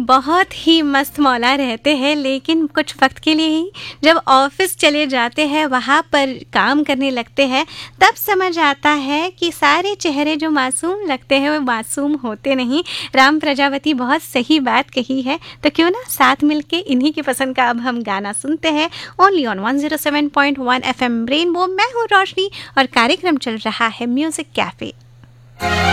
बहुत ही मस्त मौला रहते हैं, लेकिन कुछ वक्त के लिए ही जब ऑफिस चले जाते हैं, वहाँ पर काम करने लगते हैं, तब समझ आता है कि सारे चेहरे जो मासूम लगते हैं वो मासूम होते नहीं। राम प्रजापति बहुत सही बात कही है। तो क्यों ना साथ मिलके इन्हीं की पसंद का अब हम गाना सुनते हैं ओनली ऑन 107.1 FM रेनबो। मैं हूँ रोशनी और कार्यक्रम चल रहा है म्यूजिक कैफे।